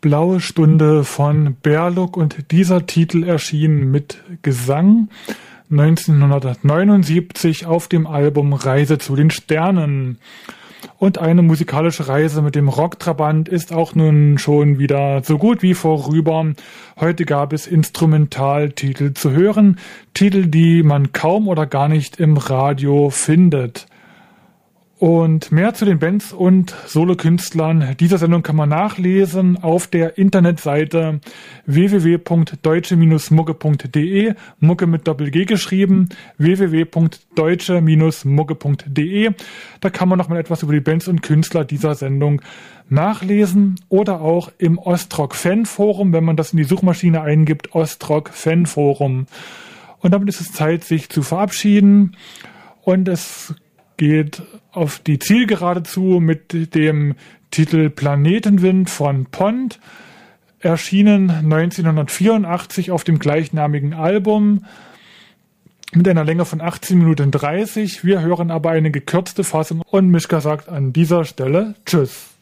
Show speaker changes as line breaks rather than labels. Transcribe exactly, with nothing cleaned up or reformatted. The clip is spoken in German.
Blaue Stunde von Berluk und dieser Titel erschien mit Gesang neunzehnhundertneunundsiebzig auf dem Album Reise zu den Sternen. Und eine musikalische Reise mit dem Rocktrabant ist auch nun schon wieder so gut wie vorüber. Heute gab es Instrumentaltitel zu hören, Titel, die man kaum oder gar nicht im Radio findet. Und mehr zu den Bands und Solokünstlern dieser Sendung kann man nachlesen auf der Internetseite w w w punkt deutsche Bindestrich mucke punkt de, Mucke mit Doppel-G geschrieben, w w w punkt deutsche Bindestrich mucke punkt de. Da kann man noch mal etwas über die Bands und Künstler dieser Sendung nachlesen oder auch im Ostrock-Fanforum, wenn man das in die Suchmaschine eingibt, Ostrock-Fanforum. Und damit ist es Zeit, sich zu verabschieden. Und es geht auf die Zielgerade zu mit dem Titel Planetenwind von Pond, erschienen neunzehnhundertvierundachtzig auf dem gleichnamigen Album mit einer Länge von achtzehn Minuten dreißig. Wir hören aber eine gekürzte Fassung und Mischka sagt an dieser Stelle Tschüss.